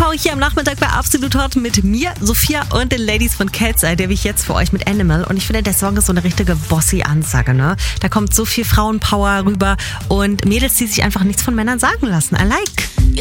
Show hier am Nachmittag bei Absolut Hot mit mir, Sophia und den Ladies von Cat's Eye, der wie ich jetzt für euch mit Animal. Und ich finde, der Song ist so eine richtige bossy Ansage, ne? Da kommt so viel Frauenpower rüber und Mädels, die sich einfach nichts von Männern sagen lassen. I like.